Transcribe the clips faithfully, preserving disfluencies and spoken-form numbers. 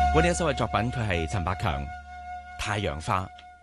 本呢一首嘅作品佢係陳百強《太陽花》。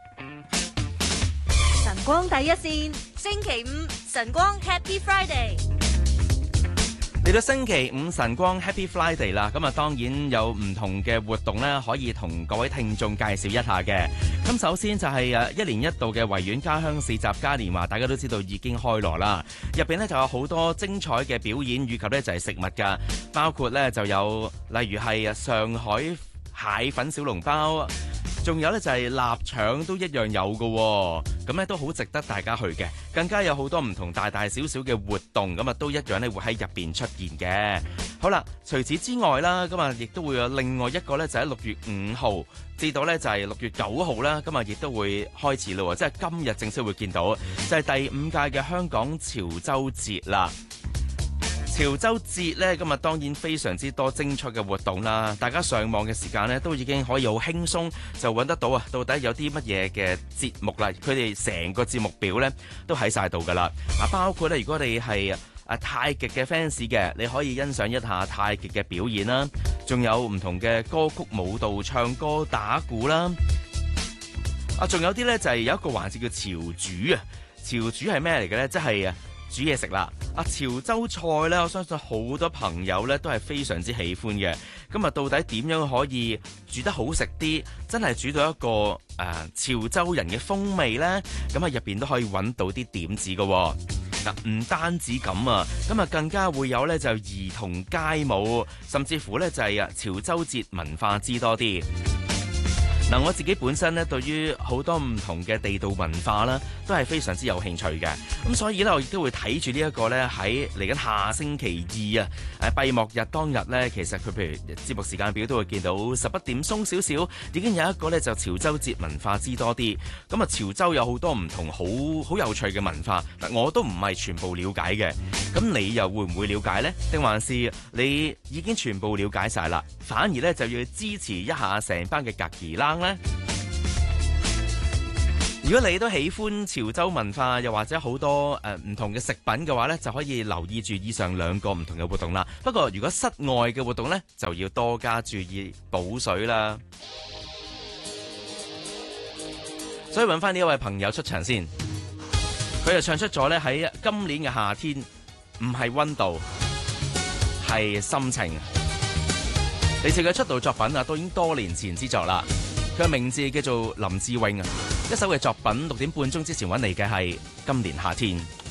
晨光第一線，星期五晨光 Happy Friday。 嚟到星期五晨光 Happy Friday 啦，咁啊當然有唔同嘅活動咧，可以同各位聽眾介紹一下嘅。咁首先就係誒一年一度嘅維園家鄉市集嘉年華，大家都知道已經開鑼啦。入邊咧就有好多精彩嘅表演，以及咧就係食物㗎，包括咧就有例如係上海蟹粉小籠包。仲有咧就係臘腸都一樣有嘅，咁咧都好值得大家去嘅。更加有好多唔同大大小小嘅活動，咁啊都一樣咧會喺入邊出現嘅。好啦，除此之外啦，咁啊亦都會有另外一個咧就喺六月五號至到咧就係六月九號啦，咁啊亦都會開始咯，即係今日正式會見到，就係第五屆嘅香港潮州節啦。潮州節呢，今日當然非常之多精彩嘅活動啦！大家上網嘅時間呢，都已經可以好輕鬆就揾得到啊！到底有啲乜嘢嘅節目啦？佢哋成個節目表呢，都喺晒度噶啦！啊，包括咧，如果你係啊太極嘅 fans 嘅，你可以欣賞一下太極嘅表演啦。仲有唔同嘅歌曲、舞蹈、唱歌、打鼓啦。啊，仲有啲呢，就係有一個環節叫潮煮啊！潮煮係咩嚟嘅呢？即係啊〜煮嘢食啦！啊，潮州菜呢，我相信好多朋友呢都係非常之喜歡嘅。咁啊，到底點樣可以煮得好食啲？真係煮到一個誒、呃、潮州人嘅風味呢？咁啊，入邊都可以揾到啲點子嘅。嗱，唔單止咁啊，咁啊更加會有呢就兒童街舞，甚至乎呢就係啊潮州節文化知多啲。嗱，我自己本身咧，對於好多唔同嘅地道文化啦，都係非常之有興趣嘅。咁所以咧，我亦都會睇住呢一個咧，喺嚟緊下星期二啊，誒閉幕日當日咧，其實佢譬如節目時間表都會見到十一點鬆少少，已經有一個咧就潮州節文化知多啲。咁啊，潮州有好多唔同好好有趣嘅文化，嗱我都唔係全部了解嘅。咁你又會唔會了解呢？定還是你已經全部了解晒啦？反而咧就要支持一下成班嘅格兒啦。如果你都喜歡潮州文化，又或者好多誒唔同嘅食品嘅話呢，就可以留意住以上兩個唔同嘅活動啦。不過如果室外嘅活動呢，就要多加注意補水啦。所以揾翻呢一位朋友出場先，佢就唱出咗呢喺今年嘅夏天，唔係溫度，係心情。你自己嘅出道作品啊，都已經多年前之作啦。佢嘅名字叫做林志穎啊，一首嘅作品六點半鐘之前揾嚟嘅係今年夏天。